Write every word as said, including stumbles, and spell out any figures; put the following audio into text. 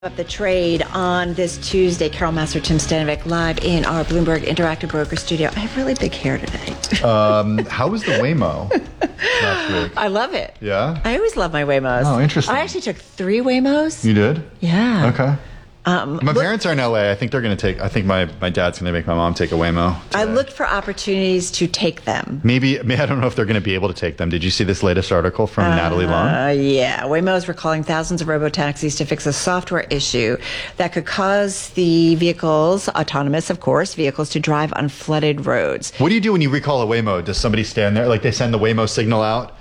Up the trade on this Tuesday. Carol Master, Tim Stanovic, live in our Bloomberg Interactive Broker Studio. I have really big hair today. um, how was the Waymo last week? I love it. Yeah? I always love my Waymos. Oh, interesting. I actually took three Waymos. You did? Yeah. Okay. Um, my look, parents are in L A. I think they're going to take, I think my, my dad's going to make my mom take a Waymo today. I looked for opportunities to take them. Maybe, I don't know if they're going to be able to take them. Did you see this latest article from uh, Natalie Long? Uh, yeah. Waymos were calling thousands of robo-taxis to fix a software issue that could cause the vehicles, autonomous, of course, vehicles to drive on flooded roads. What do you do when you recall a Waymo? Does somebody stand there? Like they send the Waymo signal out?